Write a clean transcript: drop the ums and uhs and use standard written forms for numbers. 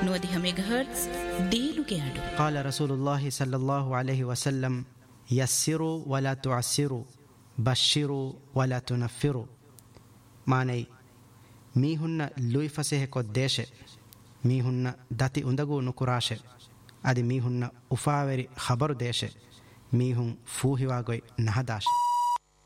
Megahertz ದೀನುಗೆ ಅಡು. قال رسول الله صلى الله عليه وسلم يسروا ولا تعسروا بشروا ولا تنفروا. ಮಾನೈ ಮೀಹುನ್ನ ಲುಯ್ ಫಸೆಹೆ ಕೊದ್ದೇಶೆ ಮೀಹುನ್ನ ದತಿ ಉಂದಗೂ ನುಕುರಾಶೆ ಅದಿ ಮೀಹುನ್ನ ಉಫಾವೆರಿ ಖಬರು ದೇಶೆ ಮೀಹುಂ ಫೂಹಿವಾಗೊಯ್ ನಹದಾಶೆ.